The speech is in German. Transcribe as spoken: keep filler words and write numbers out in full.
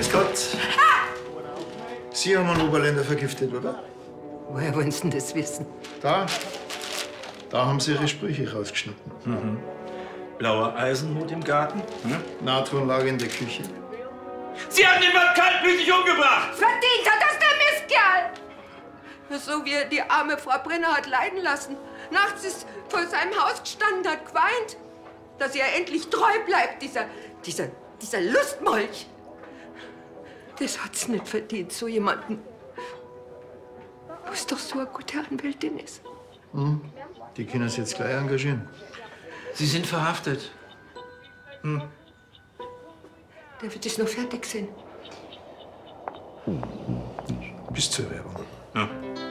Grüß Gott. Sie haben einen Oberländer vergiftet, oder? Woher wollen Sie denn das wissen? Da. Da haben Sie Ihre Sprüche rausgeschnitten. Mhm. Blauer Eisenhut im Garten? Hm? Natronlage in der Küche. Sie haben jemand kaltblütig umgebracht! Verdient hat das der Mistkerl! So wie er die arme Frau Brenner hat leiden lassen. Nachts ist vor seinem Haus gestanden, hat geweint, dass er endlich treu bleibt, dieser, dieser, dieser Lustmolch. Das hat's nicht verdient, so jemanden. Wo es doch so eine gute Anwältin ist. Hm. Die können Sie jetzt gleich engagieren. Sie sind verhaftet. Hm. Der wird es noch fertig sein. Bis zur Werbung. Ja.